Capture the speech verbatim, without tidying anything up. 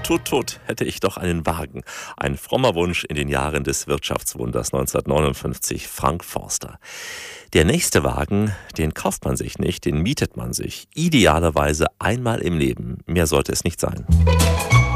Tut, tut, hätte ich doch einen Wagen. Ein frommer Wunsch in den Jahren des Wirtschaftswunders neunzehnhundertneunundfünfzig, Frank Forster. Der nächste Wagen, den kauft man sich nicht, den mietet man sich. Idealerweise einmal im Leben. Mehr sollte es nicht sein.